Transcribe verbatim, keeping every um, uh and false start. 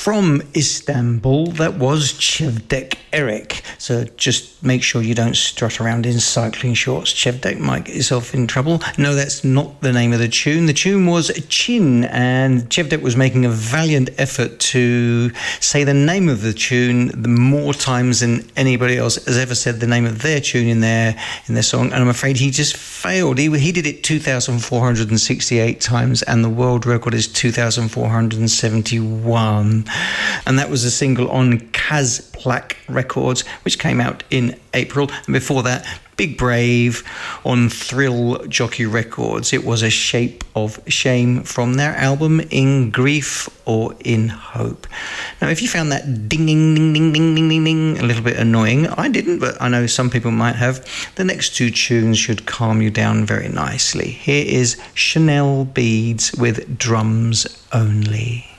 From Istanbul, that was Cevdet Eric. So just make sure you don't strut around in cycling shorts. Cevdet might get yourself in trouble. No, that's not the name of the tune. The tune was Chin, and Cevdet was making a valiant effort to say the name of the tune more times than anybody else has ever said the name of their tune in their in their song. And I'm afraid he just failed. He, he did it two thousand four hundred sixty-eight times, and the world record is two thousand four hundred seventy-one. And that was a single on Kazplak Records, which came out in April. And before that, Big Brave on Thrill Jockey Records. It was A Shape of Shame from their album In Grief or In Hope. Now, if you found that ding, ding, ding, ding, ding, ding, ding, ding a little bit annoying, I didn't, but I know some people might have. The next two tunes should calm you down very nicely. Here is Chanel Beads with Drums Only.